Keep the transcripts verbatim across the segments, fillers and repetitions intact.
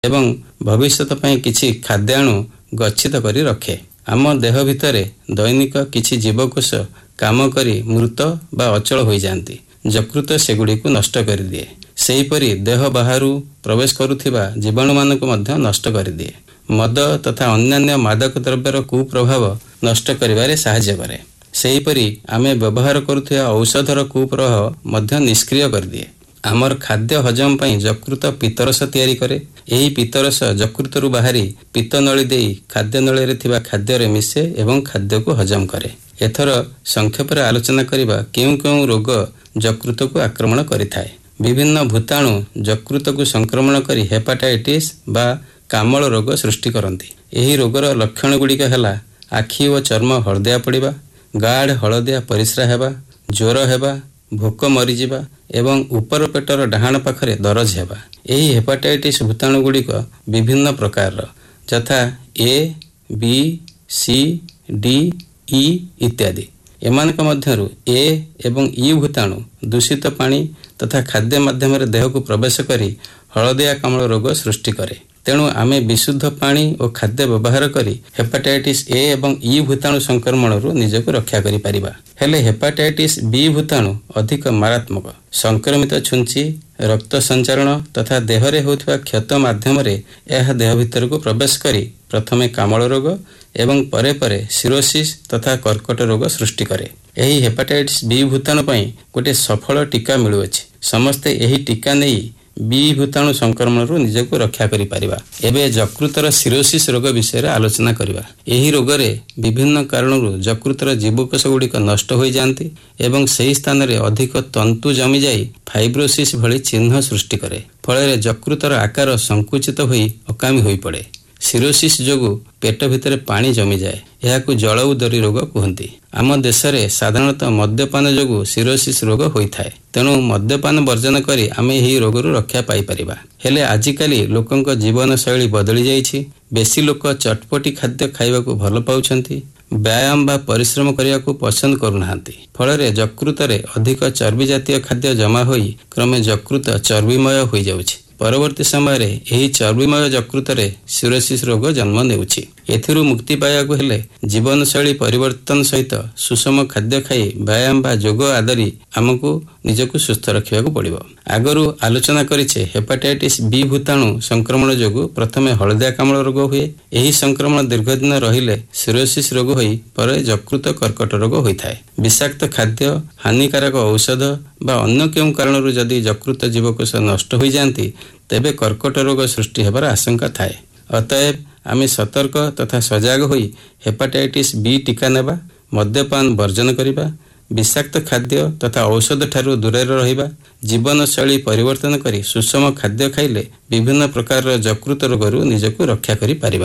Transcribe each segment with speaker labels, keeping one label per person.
Speaker 1: ଏବଂ ଭବିଷ୍ୟତ ପାଇଁ କିଛି ଖାଦ୍ୟାଣୁ ଗଚ୍ଛିତ କରି ରଖେ। ଆମ ଦେହ ଭିତରେ ଦୈନିକ କିଛି ଜୀବକୋଷ କାମ କରି ମୃତ ବା ଅଚଳ ହୋଇଯାଆନ୍ତି। ଯକୃତ ସେଗୁଡ଼ିକୁ ନଷ୍ଟ କରିଦିଏ। ସେହିପରି ଦେହ ବାହାରୁ ପ୍ରବେଶ କରୁଥିବା ଜୀବାଣୁମାନଙ୍କୁ ମଧ୍ୟ ନଷ୍ଟ କରିଦିଏ। ମଦ ତଥା ଅନ୍ୟାନ୍ୟ ମାଦକ ଦ୍ରବ୍ୟର କୁପ୍ରଭାବ ନଷ୍ଟ କରିବାରେ ସାହାଯ୍ୟ କରେ। ସେହିପରି ଆମେ ବ୍ୟବହାର କରୁଥିବା ଔଷଧର କୁପ୍ରଭାବ ମଧ୍ୟ ନିଷ୍କ୍ରିୟ କରିଦିଏ। ଆମର ଖାଦ୍ୟ ହଜମ ପାଇଁ ଯକୃତ ପିତ୍ତରସ ତିଆରି କରେ। ଏହି ପିତ୍ତରସ ଯକୃତରୁ ବାହାରି ପିତ୍ତନଳୀ ଦେଇ ଖାଦ୍ୟନଳୀରେ ଥିବା ଖାଦ୍ୟରେ ମିଶେ ଏବଂ ଖାଦ୍ୟକୁ ହଜମ କରେ। ଏଥର ସଂକ୍ଷେପରେ ଆଲୋଚନା କରିବା କେଉଁ କେଉଁ ରୋଗ ଯକୃତକୁ ଆକ୍ରମଣ କରିଥାଏ। ବିଭିନ୍ନ ଭୂତାଣୁ ଯକୃତକୁ ସଂକ୍ରମଣ କରି ହେପାଟାଇଟିସ୍ ବା କାମଳ ରୋଗ ସୃଷ୍ଟି କରନ୍ତି। ଏହି ରୋଗର ଲକ୍ଷଣ ଗୁଡ଼ିକ ହେଲା ଆଖି ଓ ଚର୍ମ ହଳଦିଆ ପଡ଼ିବା, ଗାଢ଼ ହଳଦିଆ ପରିସ୍ରା ହେବା, ଜ୍ୱର ହେବା, ଭୋକ ମରିଯିବା ଏବଂ ଉପର ପେଟର ଡାହାଣ ପାଖରେ ଦରଜ ହେବା। ଏହି ହେପାଟାଇଟିସ୍ ଭୂତାଣୁ ଗୁଡ଼ିକ ବିଭିନ୍ନ ପ୍ରକାରର, ଯଥା ଏ, ବି, ସି, ଡି, ଇ ଇତ୍ୟାଦି। ଏମାନଙ୍କ ମଧ୍ୟରୁ ଏ ଏବଂ ଇ ଭୂତାଣୁ ଦୂଷିତ ପାଣି ତଥା ଖାଦ୍ୟ ମାଧ୍ୟମରେ ଦେହକୁ ପ୍ରବେଶ କରି ହଳଦିଆ କାମଳ ରୋଗ ସୃଷ୍ଟି କରେ। ତେଣୁ ଆମେ ବିଶୁଦ୍ଧ ପାଣି ଓ ଖାଦ୍ୟ ବ୍ୟବହାର କରି ହେପାଟାଇଟିସ୍ ଏ ଏବଂ ଇ ଭୂତାଣୁ ସଂକ୍ରମଣରୁ ନିଜକୁ ରକ୍ଷା କରିପାରିବା। ହେଲେ ହେପାଟାଇଟିସ୍ ବି ଭୂତାଣୁ ଅଧିକ ମାରାତ୍ମକ। ସଂକ୍ରମିତ ଛୁଞ୍ଚି, ରକ୍ତ ସଞ୍ଚାରଣ ତଥା ଦେହରେ ହେଉଥିବା କ୍ଷତ ମାଧ୍ୟମରେ ଏହା ଦେହ ଭିତରକୁ ପ୍ରବେଶ କରି ପ୍ରଥମେ କାମଳ ରୋଗ ଏବଂ ପରେ ପରେ ସିରୋସିସ୍ ତଥା କର୍କଟ ରୋଗ ସୃଷ୍ଟି କରେ। ଏହି ହେପାଟାଇଟିସ୍ ବି ଭୂତାଣୁ ପାଇଁ ଗୋଟିଏ ସଫଳ ଟୀକା ମିଳୁଅଛି। ସମସ୍ତେ ଏହି ଟୀକା ନେଇ ବି ଭୂତାଣୁ ସଂକ୍ରମଣରୁ ନିଜକୁ ରକ୍ଷା କରିପାରିବା। ଏବେ ଯକୃତର ସିରୋସିସ୍ ରୋଗ ବିଷୟରେ ଆଲୋଚନା କରିବା। ଏହି ରୋଗରେ ବିଭିନ୍ନ କାରଣରୁ ଯକୃତର ଜୀବକୋଷ ଗୁଡ଼ିକ ନଷ୍ଟ ହୋଇଯାଆନ୍ତି ଏବଂ ସେହି ସ୍ଥାନରେ ଅଧିକ ତନ୍ତୁ ଜମିଯାଇ ଫାଇବ୍ରୋସିସ୍ ଭଳି ଚିହ୍ନ ସୃଷ୍ଟି କରେ। ଫଳରେ ଯକୃତର ଆକାର ସଂକୁଚିତ ହୋଇ ଅକାମୀ ହୋଇପଡ଼େ। ସିରୋସିସ୍ ଯୋଗୁଁ ପେଟ ଭିତରେ ପାଣି ଜମିଯାଏ। ଏହାକୁ ଜଳ ଉଦରୀ ରୋଗ କୁହନ୍ତି। ଆମ ଦେଶରେ ସାଧାରଣତଃ ମଦ୍ୟପାନ ଯୋଗୁଁ ସିରୋସିସ୍ ରୋଗ ହୋଇଥାଏ। ତେଣୁ ମଦ୍ୟପାନ ବର୍ଜନ କରି ଆମେ ଏହି ରୋଗରୁ ରକ୍ଷା ପାଇପାରିବା। ହେଲେ ଆଜିକାଲି ଲୋକଙ୍କ ଜୀବନଶୈଳୀ ବଦଳି ଯାଇଛି। ବେଶୀ ଲୋକ ଚଟପଟି ଖାଦ୍ୟ ଖାଇବାକୁ ଭଲ ପାଉଛନ୍ତି। ବ୍ୟାୟାମ ବା ପରିଶ୍ରମ କରିବାକୁ ପସନ୍ଦ କରୁନାହାନ୍ତି। ଫଳରେ ଯକୃତରେ ଅଧିକ ଚର୍ବି ଜାତୀୟ ଖାଦ୍ୟ ଜମା ହୋଇ କ୍ରମେ ଯକୃତ ଚର୍ବିମୟ ହୋଇଯାଉଛି। ପରବର୍ତ୍ତୀ ସମୟରେ ଏହି ଚର୍ବିମୟ ଯକୃତରେ ସିରୋସିସ୍ ରୋଗ ଜନ୍ମ ନେଉଛି। ଏଥିରୁ ମୁକ୍ତି ପାଇବାକୁ ହେଲେ ଜୀବନଶୈଳୀ ପରିବର୍ତ୍ତନ ସହିତ ସୁଷମ ଖାଦ୍ୟ ଖାଇ ବ୍ୟାୟାମ ବା ଯୋଗ ଆଦରି ଆମକୁ ନିଜକୁ ସୁସ୍ଥ ରଖିବାକୁ ପଡ଼ିବ। ଆଗରୁ ଆଲୋଚନା କରିଛେ ହେପାଟାଇଟିସ୍ ବି ଭୂତାଣୁ ସଂକ୍ରମଣ ଯୋଗୁଁ ପ୍ରଥମେ ହଳଦିଆ କାମଳ ରୋଗ ହୁଏ। ଏହି ସଂକ୍ରମଣ ଦୀର୍ଘଦିନ ରହିଲେ ସିରୋସିସ୍ ରୋଗ ହୋଇ ପରେ ଯକୃତ କର୍କଟ ରୋଗ ହୋଇଥାଏ। ବିଷାକ୍ତ ଖାଦ୍ୟ, ହାନିକାରକ ଔଷଧ ବା ଅନ୍ୟ କେଉଁ କାରଣରୁ ଯଦି ଯକୃତ ଜୀବକୋଷ ନଷ୍ଟ ହୋଇଯାଆନ୍ତି ତେବେ କର୍କଟ ରୋଗ ସୃଷ୍ଟି ହେବାର ଆଶଙ୍କା ଥାଏ। ଅତଏବ ଆମେ ସତର୍କ ତଥା ସଜାଗ ହୋଇ ହେପାଟାଇଟିସ୍ ବି ଟୀକା ନେବା, ମଦ୍ୟପାନ ବର୍ଜନ କରିବା, ବିଷାକ୍ତ ଖାଦ୍ୟ ତଥା ଔଷଧ ଠାରୁ ଦୂରରେ ରହିବା, ଜୀବନଶୈଳୀ ପରିବର୍ତ୍ତନ କରି ସୁଷମ ଖାଦ୍ୟ ଖାଇଲେ ବିଭିନ୍ନ ପ୍ରକାରର ଯକୃତ ରୋଗରୁ ନିଜକୁ ରକ୍ଷା କରିପାରିବା।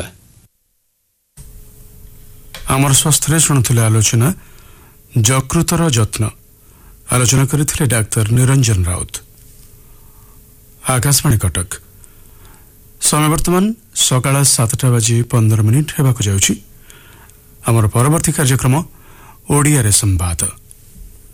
Speaker 2: ଆମର ସ୍ୱାସ୍ଥ୍ୟରେ ଶୁଣୁଥିଲେ ଆଲୋଚନା ଯକୃତର ଯତ୍ନ। ଆଲୋଚନା କରିଥିଲେ ଡାକ୍ତର ନିରଞ୍ଜନ ରାଉତ। ଆକାଶବାଣୀ କଟକ। ସମୟ ବର୍ତ୍ତମାନ ସକାଳ ସାତଟା ବାଜି ପନ୍ଦର ମିନିଟ୍ ହେବାକୁ ଯାଉଛି। ଆମର ପରବର୍ତ୍ତୀ କାର୍ଯ୍ୟକ୍ରମ ଓଡ଼ିଆରେ ସମ୍ବାଦ।